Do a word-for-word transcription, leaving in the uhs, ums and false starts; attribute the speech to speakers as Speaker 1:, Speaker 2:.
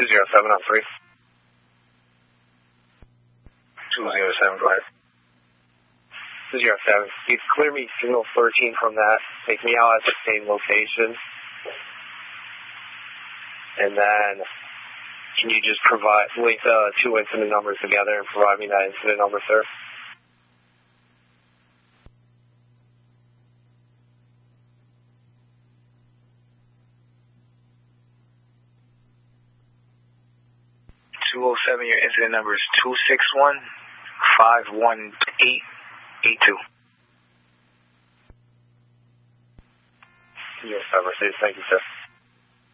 Speaker 1: two zero seven on three. two zero seven, go ahead. two zero seven. You clear me signal thirteen from that. Take me out at the same location. And then, can you just provide, link the two incident numbers together and provide me that incident number, sir?
Speaker 2: two oh seven, your incident number is two six one, five one eight, eight two.
Speaker 1: Yes, sir. Thank you, sir.